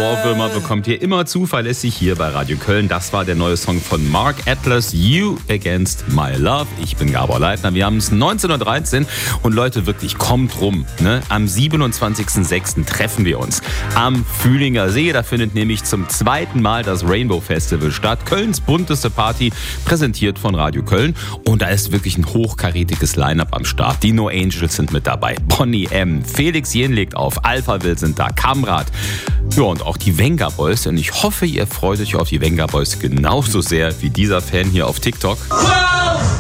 Ohrwürmer bekommt ihr immer zuverlässig hier bei Radio Köln. Das war der neue Song von Mark Atlas, You Against My Love. Ich bin Gabor Leitner. Wir haben es 19.13 Uhr und Leute, wirklich, kommt rum. Ne? Am 27.06. treffen wir uns am Fühlinger See. Da findet nämlich zum zweiten Mal das Rainbow Festival statt. Kölns bunteste Party, präsentiert von Radio Köln. Und da ist wirklich ein hochkarätiges Line-Up am Start. Die No Angels sind mit dabei, Bonnie M., Felix Jen legt auf, Alphaville sind da, Kamrat. Ja, und auch die Venga Boys. Und ich hoffe, ihr freut euch auf die Venga Boys genauso sehr wie dieser Fan hier auf TikTok.